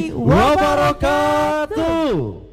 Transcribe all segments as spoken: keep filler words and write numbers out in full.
wabarakatuh.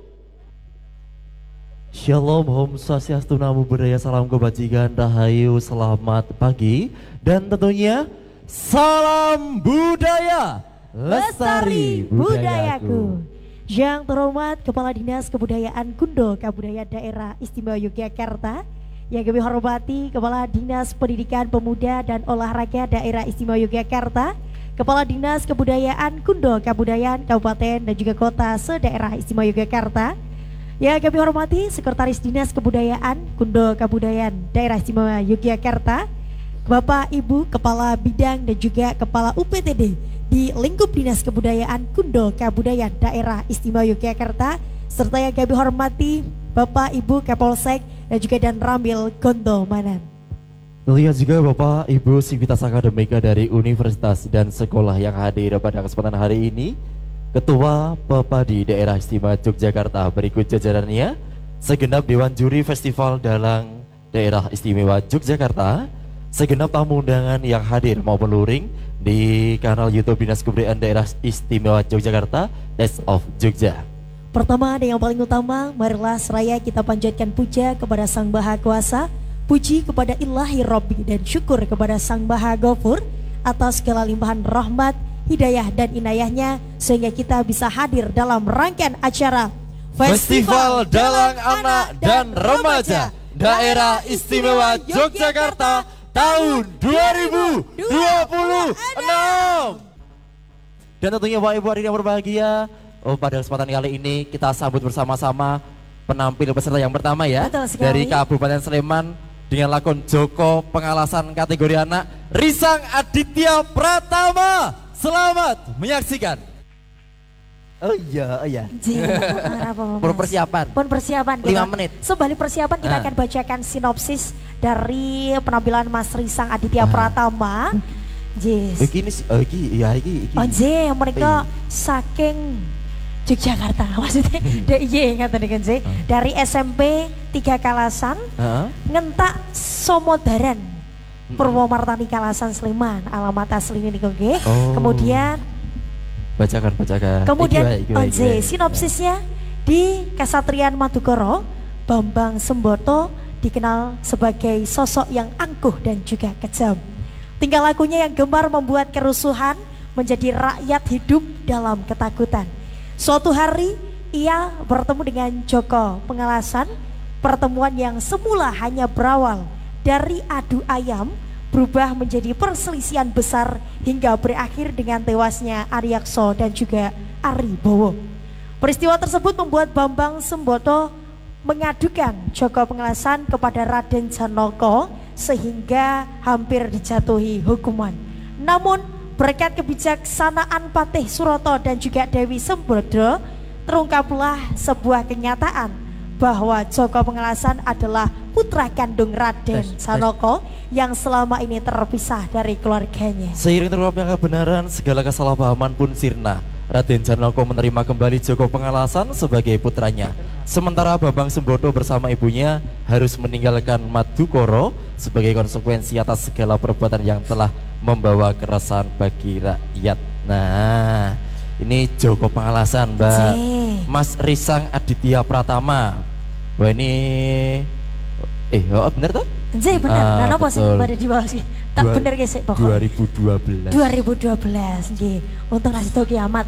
Shalom, Om Swastiastu, Namo Buddhaya, salam kebajikan, rahayu, selamat pagi. Dan tentunya salam budaya, lestari budayaku. Yang terhormat Kepala Dinas Kebudayaan Kundo Kabudayaan Daerah Istimewa Yogyakarta, yang kami hormati Kepala Dinas Pendidikan Pemuda dan Olahraga Daerah Istimewa Yogyakarta, Kepala Dinas Kebudayaan Kundo Kabudayaan Kabupaten dan juga Kota se-Daerah Istimewa Yogyakarta, yang kami hormati Sekretaris Dinas Kebudayaan Kundo Kabudayaan Daerah Istimewa Yogyakarta, Bapak Ibu Kepala Bidang dan juga Kepala U P T D di lingkup Dinas Kebudayaan Kundo Kabudayaan Daerah Istimewa Yogyakarta, serta yang kami hormati Bapak Ibu Kapolsek dan juga Dan Ramil Gondomanan. Lihat juga Bapak Ibu Sivitas Akademika dari Universitas dan sekolah yang hadir pada kesempatan hari ini. Ketua Pepadi Daerah Istimewa Yogyakarta, berikut jajarannya. Segenap Dewan Juri Festival Dalang Daerah Istimewa Yogyakarta, segenap tamu undangan yang hadir maupun luring di kanal YouTube Dinas Kebudayaan Daerah Istimewa Yogyakarta, Taste of Jogja. Pertama dan yang paling utama, marilah seraya kita panjatkan puja kepada Sang Maha Kuasa, puji kepada Ilahi Robbi, dan syukur kepada Sang Maha Ghafur atas segala limpahan rahmat, hidayah dan inayahnya, sehingga kita bisa hadir dalam rangkaian acara Festival Dalang Anak dan Remaja Daerah Istimewa Yogyakarta tahun dua ribu dua puluh enam. Dan tentunya Bapak Ibu hadirin yang berbahagia, oh, pada kesempatan kali ini kita sambut bersama-sama penampil peserta yang pertama ya, dari Kabupaten Sleman dengan lakon Joko Pengalasan kategori anak, Risang Aditya Pratama. Selamat menyaksikan. Oh iya, oh iya. Pun persiapan. Pun persiapan. lima menit. Sebalik persiapan kita ah. akan bacakan sinopsis dari penampilan Mas Risang Aditya ah. Pratama. Yes. Iki ini, oh, iki, ya iki, iki. Oh je, mereka saking Yogyakarta, maksudnya D I Y kata dengan Z, dari S M P tiga Kalasan, uh-huh. ngentak Somodaran, Purwomartani Kalasan Sleman, alamat asli ini nggih. Oh. Kemudian bacakan bacakan. Kemudian Onze sinopsisnya di Kasatrian Madukoro, Bambang Semboto dikenal sebagai sosok yang angkuh dan juga kejam. Tingkah lakunya yang gemar membuat kerusuhan menjadi rakyat hidup dalam ketakutan. Suatu hari ia bertemu dengan Joko Pengalasan. Pertemuan yang semula hanya berawal dari adu ayam berubah menjadi perselisihan besar hingga berakhir dengan tewasnya Aryakso dan juga Aribowo. Peristiwa tersebut membuat Bambang Semboto mengadukan Joko Pengalasan kepada Raden Janoko sehingga hampir dijatuhi hukuman. Namun berkat kebijaksanaan Patih Suroto dan juga Dewi Sembodo, terungkaplah sebuah kenyataan bahwa Joko Pengalasan adalah putra kandung Raden Janoko yang selama ini terpisah dari keluarganya. Seiring terungkapnya kebenaran, segala kesalahpahaman pun sirna. Raden Janoko menerima kembali Joko Pengalasan sebagai putranya. Sementara Bambang Sembodo bersama ibunya harus meninggalkan Madukoro sebagai konsekuensi atas segala perbuatan yang telah membawa keresahan bagi rakyat. Nah, ini Joko Pengalasan, Mbak. Jee. Mas Risang Aditya Pratama. Wah ini, eh, oh, bener tuh? Jee, bener. Ah, nah, apa sih pada di bawah sih? Tak bener guys, pokoknya. dua ribu dua belas. dua ribu dua belas, nggih. Untuk ngasih tau kiamat.